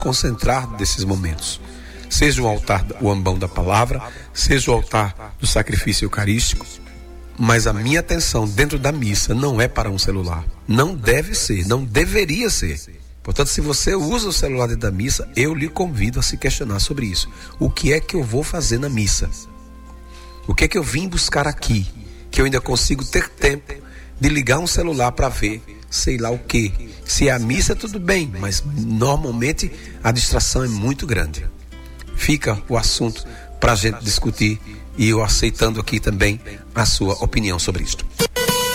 concentrar desses momentos. Seja o altar, o ambão da palavra, seja o altar do sacrifício eucarístico, mas a minha atenção dentro da missa não é para um celular. Não deve ser, não deveria ser. Portanto, se você usa o celular dentro da missa, eu lhe convido a se questionar sobre isso. O que é que eu vou fazer na missa? O que é que eu vim buscar aqui? Que eu ainda consigo ter tempo de ligar um celular para ver sei lá o quê. Se é a missa, tudo bem, mas normalmente a distração é muito grande. Fica o assunto para a gente discutir e eu aceitando aqui também a sua opinião sobre isto.